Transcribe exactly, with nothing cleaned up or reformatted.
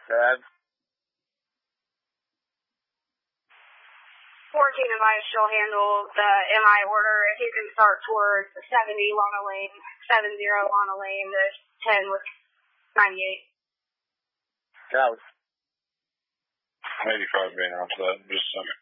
Dad. fourteen M I still handle the M I order. If you can start towards seventy Lana Lane, seven zero Lana Lane, to ten with ninety-eight. Yeah. I'm eighty-five being on to that in just a second.